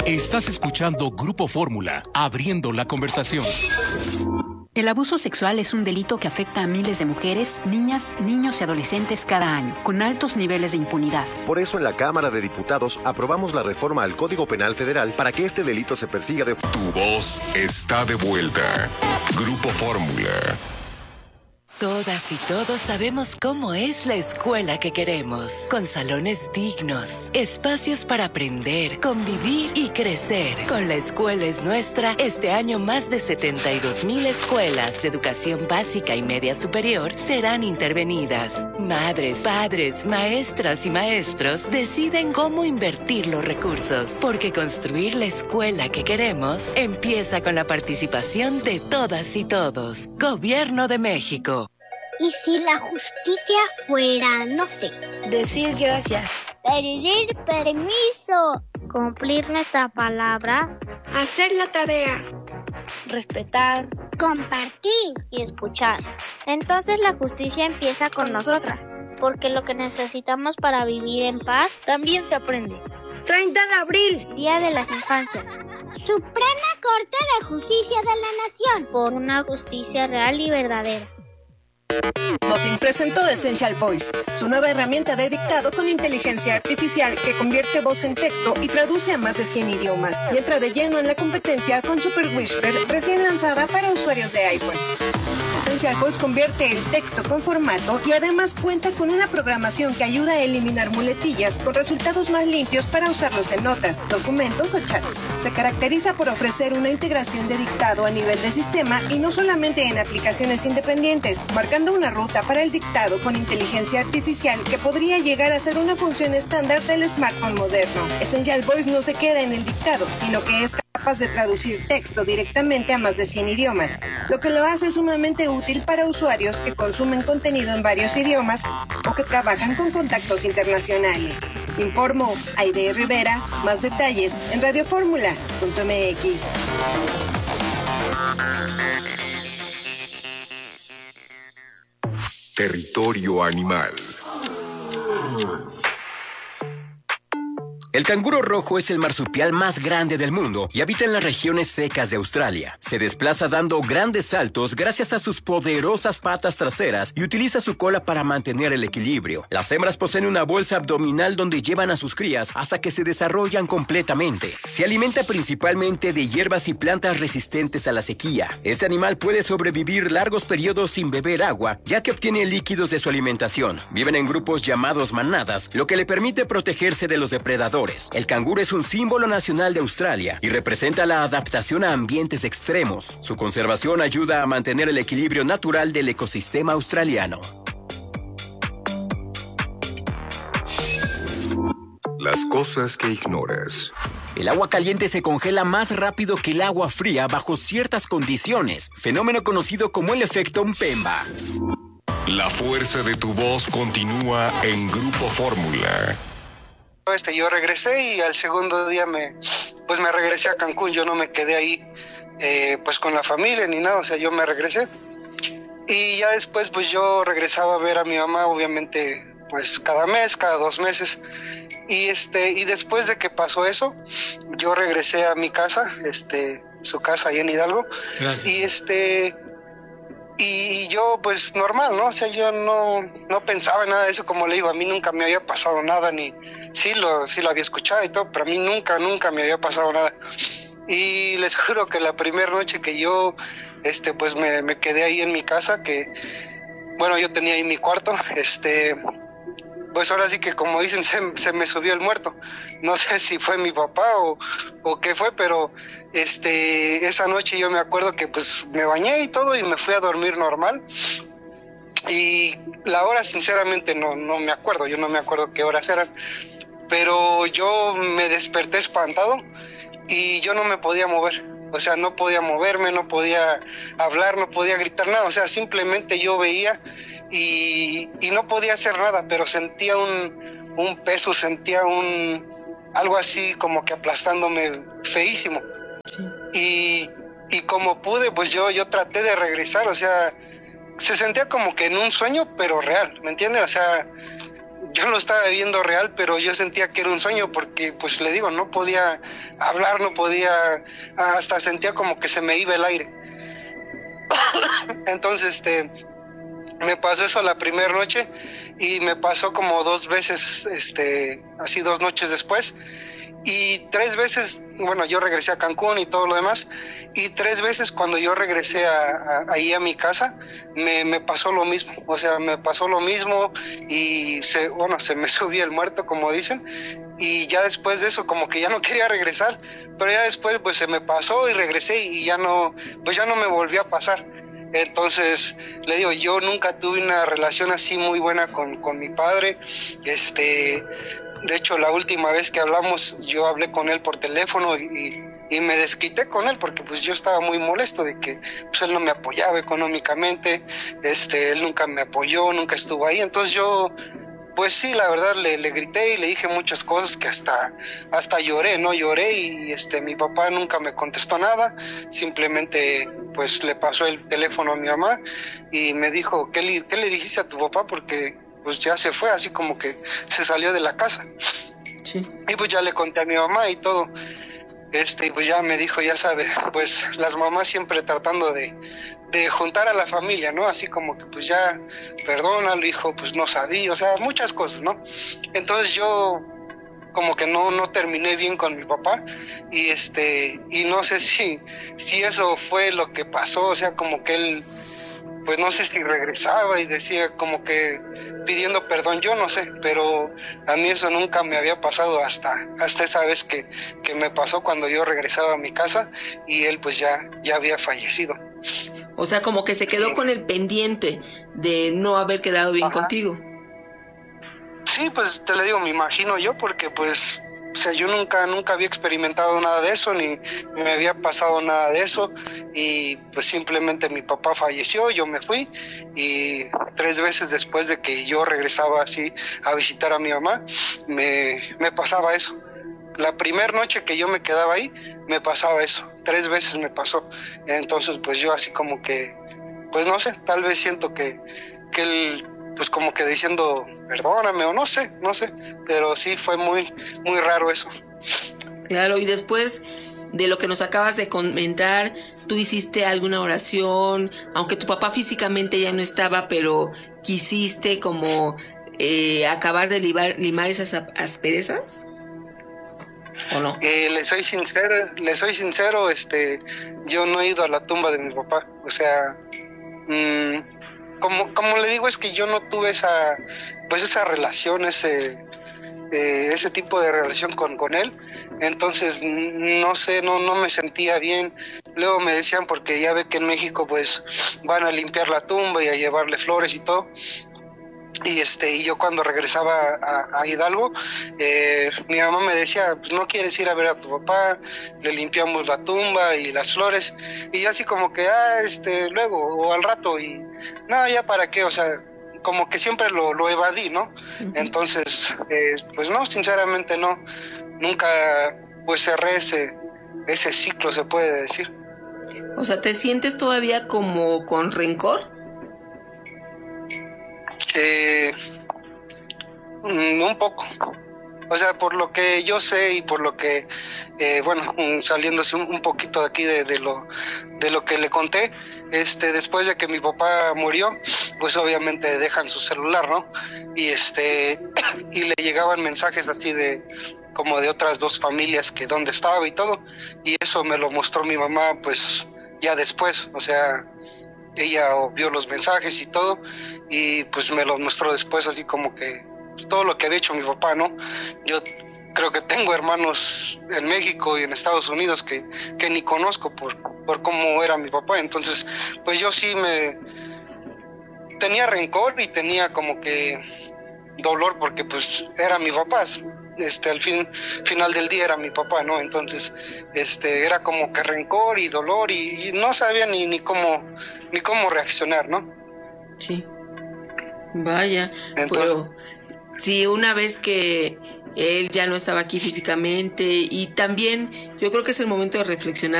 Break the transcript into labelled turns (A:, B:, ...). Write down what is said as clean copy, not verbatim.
A: Estás escuchando Grupo Fórmula, abriendo la conversación.
B: El abuso sexual es un delito que afecta a miles de mujeres, niñas, niños y adolescentes cada año, con altos niveles de impunidad.
C: Por eso en la Cámara de Diputados aprobamos la reforma al Código Penal Federal para que este delito se persiga de...
D: Tu voz está de vuelta. Grupo Fórmula.
E: Todas y todos sabemos cómo es la escuela que queremos, con salones dignos, espacios para aprender, convivir y crecer. Con La Escuela es Nuestra, este año más de 72,000 escuelas de educación básica y media superior serán intervenidas. Madres, padres, maestras y maestros deciden cómo invertir los recursos, porque construir la escuela que queremos empieza con la participación de todas y todos. Gobierno de México.
F: ¿Y si la justicia fuera, no sé,
G: decir gracias,
F: pedir permiso, cumplir nuestra palabra,
G: hacer la tarea,
F: respetar, compartir y escuchar? Entonces la justicia empieza con nosotras, porque lo que necesitamos para vivir en paz también se aprende.
G: 30 de abril,
F: Día de las Infancias. Suprema Corte de Justicia de la Nación, por una justicia real y verdadera.
H: Nothing presentó Essential Voice, su nueva herramienta de dictado con inteligencia artificial que convierte voz en texto y traduce a más de 100 idiomas. Y entra de lleno en la competencia con Super Whisper, recién lanzada para usuarios de iPhone. Essential Voice convierte el texto con formato y además cuenta con una programación que ayuda a eliminar muletillas con resultados más limpios para usarlos en notas, documentos o chats. Se caracteriza por ofrecer una integración de dictado a nivel de sistema y no solamente en aplicaciones independientes, marcando una ruta para el dictado con inteligencia artificial que podría llegar a ser una función estándar del smartphone moderno. Essential Voice no se queda en el dictado, sino que es capaz de traducir texto directamente a más de 100 idiomas, lo que lo hace sumamente útil para usuarios que consumen contenido en varios idiomas o que trabajan con contactos internacionales. Informó Aide Rivera. Más detalles en radioformula.mx.
D: Territorio animal.
I: El canguro rojo es el marsupial más grande del mundo y habita en las regiones secas de Australia. Se desplaza dando grandes saltos gracias a sus poderosas patas traseras y utiliza su cola para mantener el equilibrio. Las hembras poseen una bolsa abdominal donde llevan a sus crías hasta que se desarrollan completamente. Se alimenta principalmente de hierbas y plantas resistentes a la sequía. Este animal puede sobrevivir largos periodos sin beber agua, ya que obtiene líquidos de su alimentación. Viven en grupos llamados manadas, lo que le permite protegerse de los depredadores. El canguro es un símbolo nacional de Australia y representa la adaptación a ambientes extremos. Su conservación ayuda a mantener el equilibrio natural del ecosistema australiano.
D: Las cosas que ignoras.
I: El agua caliente se congela más rápido que el agua fría bajo ciertas condiciones, fenómeno conocido como el efecto Mpemba.
D: La fuerza de tu voz continúa en Grupo Fórmula.
J: Yo regresé y al segundo día me regresé a Cancún. Yo no me quedé ahí pues con la familia ni nada, o sea, yo me regresé y ya después pues yo regresaba a ver a mi mamá, obviamente pues cada mes, cada 2 meses, y después de que pasó eso yo regresé a mi casa, su casa ahí en Hidalgo. Gracias. Y yo pues normal, ¿no? O sea, yo no pensaba en nada de eso, como le digo, a mí nunca me había pasado nada, ni sí lo había escuchado y todo, pero a mí nunca me había pasado nada. Y les juro que la primera noche que yo pues me quedé ahí en mi casa, que bueno, yo tenía ahí mi cuarto, pues ahora sí que como dicen, se me subió el muerto. No sé si fue mi papá o qué fue, pero esa noche yo me acuerdo que pues me bañé y todo y me fui a dormir normal. Y la hora sinceramente no me acuerdo, yo no me acuerdo qué horas eran, pero yo me desperté espantado y yo no me podía mover. O sea, no podía moverme, no podía hablar, no podía gritar nada, o sea, simplemente yo veía y no podía hacer nada, pero sentía un peso, sentía algo así como que aplastándome feísimo. Sí. Y como pude, pues yo traté de regresar, o sea, se sentía como que en un sueño, pero real, ¿me entiendes? O sea, yo lo estaba viendo real, pero yo sentía que era un sueño porque, pues le digo, no podía hablar, no podía, hasta sentía como que se me iba el aire. Entonces, me pasó eso la primera noche y me pasó como 2 veces, así 2 noches después. Y 3 veces, bueno, yo regresé a Cancún y todo lo demás, y 3 veces cuando yo regresé ahí a mi casa, me pasó lo mismo, o sea, me pasó lo mismo y se me subió el muerto, como dicen, y ya después de eso como que ya no quería regresar, pero ya después pues se me pasó y regresé y ya no me volvió a pasar. Entonces, le digo, yo nunca tuve una relación así muy buena con mi padre. De hecho, la última vez que hablamos, yo hablé con él por teléfono y me desquité con él porque pues yo estaba muy molesto de que pues él no me apoyaba económicamente, él nunca me apoyó, nunca estuvo ahí. Entonces yo, pues sí, la verdad le grité y le dije muchas cosas que hasta lloré, ¿no? Lloré y mi papá nunca me contestó nada, simplemente pues le pasó el teléfono a mi mamá y me dijo, ¿qué le dijiste a tu papá? Porque pues ya se fue, así como que se salió de la casa.
K: Sí.
J: Y pues ya le conté a mi mamá y todo. Y pues ya me dijo, ya sabes, pues las mamás siempre tratando de juntar a la familia, ¿no? Así como que pues ya, perdónalo, hijo, pues no sabía, o sea, muchas cosas, ¿no? Entonces yo como que no terminé bien con mi papá y y no sé si eso fue lo que pasó, o sea, como que él, pues no sé si regresaba y decía como que pidiendo perdón, yo no sé, pero a mí eso nunca me había pasado hasta esa vez que me pasó cuando yo regresaba a mi casa y él pues ya había fallecido.
K: O sea, como que se quedó con el pendiente de no haber quedado bien contigo.
J: Sí, pues te le digo, me imagino yo, porque pues, o sea, yo nunca había experimentado nada de eso, ni me había pasado nada de eso, y pues simplemente mi papá falleció, yo me fui, y 3 veces después de que yo regresaba así a visitar a mi mamá, me pasaba eso. La primera noche que yo me quedaba ahí, me pasaba eso, 3 veces me pasó. Entonces pues yo así como que, pues no sé, tal vez siento que él, pues como que diciendo perdóname o no sé, pero sí fue muy, muy raro eso.
K: Claro, y después de lo que nos acabas de comentar, ¿tú hiciste alguna oración? Aunque tu papá físicamente ya no estaba, pero ¿quisiste como acabar de limar esas asperezas? ¿O no?
J: Le soy sincero, yo no he ido a la tumba de mi papá, o sea, como le digo, es que yo no tuve esa relación, ese tipo de relación con él, entonces no sé, no me sentía bien. Luego me decían, porque ya ve que en México pues van a limpiar la tumba y a llevarle flores y todo, y yo cuando regresaba a Hidalgo, mi mamá me decía, pues no quieres ir a ver a tu papá, le limpiamos la tumba y las flores, y yo así como que, luego, o al rato, y no, ya para qué, o sea, como que siempre lo evadí, ¿no? Uh-huh. Entonces, pues no, sinceramente no, nunca pues cerré ese ciclo, se puede decir.
K: O sea, ¿te sientes todavía como con rencor?
J: Un poco, o sea, por lo que yo sé y por lo que, saliéndose un poquito de aquí de lo que le conté, después de que mi papá murió, pues obviamente dejan su celular, ¿no? Y y le llegaban mensajes así como de otras 2 familias que dónde estaba y todo, y eso me lo mostró mi mamá pues ya después, o sea, ella vio los mensajes y todo, y pues me los mostró después, así como que pues, todo lo que había hecho mi papá, ¿no? Yo creo que tengo hermanos en México y en Estados Unidos que ni conozco por cómo era mi papá, entonces pues yo sí tenía rencor y tenía como que dolor porque pues era mi papá, al final del día era mi papá, ¿no? Entonces era como que rencor y dolor y no sabía ni cómo reaccionar, ¿no?
K: Sí. Vaya.
J: Entonces,
K: pero sí, una vez que él ya no estaba aquí físicamente, y también yo creo que es el momento de reflexionar